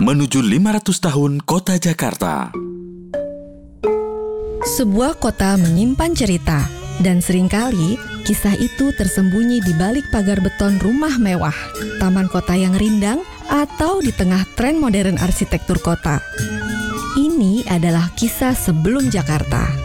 menuju 500 tahun Kota Jakarta. Sebuah kota menyimpan cerita, dan seringkali kisah itu tersembunyi di balik pagar beton rumah mewah, taman kota yang rindang, atau di tengah tren modern arsitektur kota. Ini adalah kisah sebelum Jakarta.